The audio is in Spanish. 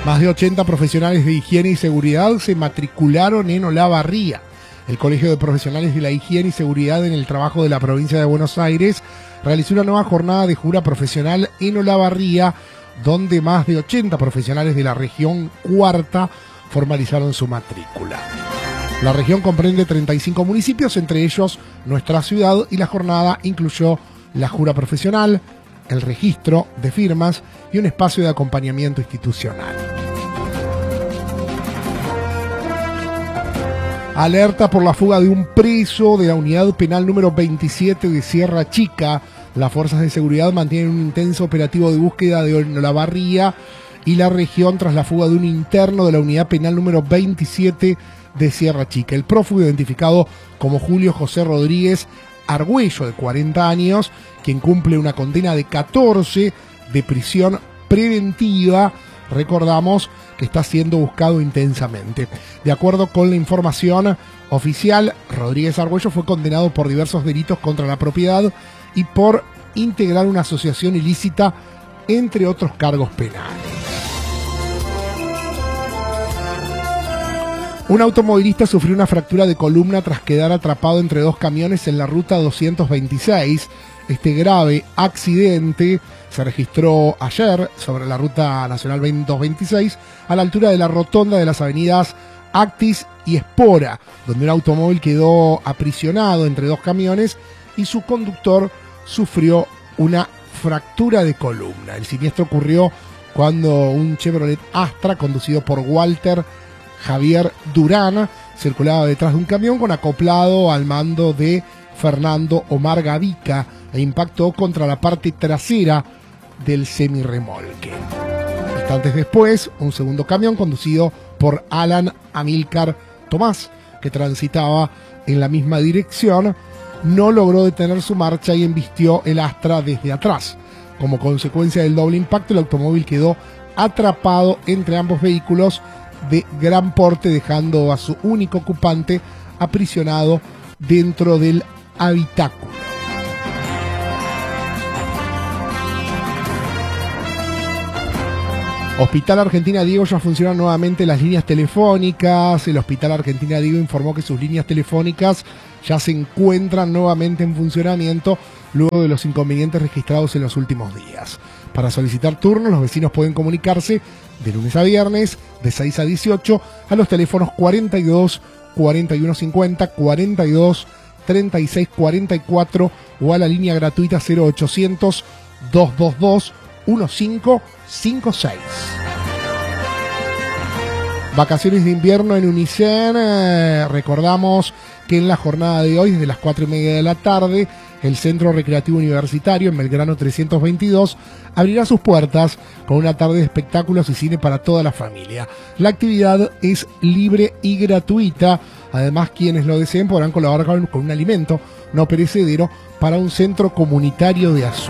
Más de 80 profesionales de higiene y seguridad se matricularon en Olavarría. El Colegio de Profesionales de la Higiene y Seguridad en el Trabajo de la Provincia de Buenos Aires realizó una nueva jornada de jura profesional en Olavarría, donde más de 80 profesionales de la región cuarta formalizaron su matrícula. La región comprende 35 municipios, entre ellos nuestra ciudad, y la jornada incluyó la jura profesional, el registro de firmas y un espacio de acompañamiento institucional. Alerta por la fuga de un preso de la unidad penal número 27 de Sierra Chica. Las fuerzas de seguridad mantienen un intenso operativo de búsqueda de Olavarría y la región tras la fuga de un interno de la unidad penal número 27 de Sierra Chica. El prófugo, identificado como Julio José Rodríguez Argüello, de 40 años, quien cumple una condena de 14 de prisión preventiva, recordamos que está siendo buscado intensamente. De acuerdo con la información oficial, Rodríguez Argüello fue condenado por diversos delitos contra la propiedad y por integrar una asociación ilícita, entre otros cargos penales. Un automovilista sufrió una fractura de columna tras quedar atrapado entre dos camiones en la ruta 226. Este grave accidente se registró ayer sobre la ruta nacional 226 a la altura de la rotonda de las avenidas Actis y Espora, donde un automóvil quedó aprisionado entre dos camiones y su conductor sufrió una fractura de columna. El siniestro ocurrió cuando un Chevrolet Astra conducido por Walter Javier Durán circulaba detrás de un camión con acoplado al mando de Fernando Omar Gavica e impactó contra la parte trasera del semirremolque. Instantes después, un segundo camión conducido por Alan Amílcar Tomás, que transitaba en la misma dirección, no logró detener su marcha y embistió el Astra desde atrás. Como consecuencia del doble impacto, el automóvil quedó atrapado entre ambos vehículos de gran porte, dejando a su único ocupante aprisionado dentro del habitáculo. Hospital Argentina Diego, ya funcionan nuevamente las líneas telefónicas. El Hospital Argentina Diego informó que sus líneas telefónicas ya se encuentran nuevamente en funcionamiento luego de los inconvenientes registrados en los últimos días. Para solicitar turnos, los vecinos pueden comunicarse de lunes a viernes de 6 a 18 a los teléfonos 42 41 50, 42 36 44 o a la línea gratuita 0800 222 1556. Vacaciones de invierno en Unicen. Recordamos que en la jornada de hoy, desde las 4:30 de la tarde, el Centro Recreativo Universitario en Belgrano 322 abrirá sus puertas con una tarde de espectáculos y cine para toda la familia. La actividad es libre y gratuita. Además, quienes lo deseen podrán colaborar con un alimento no perecedero para un centro comunitario de Azul.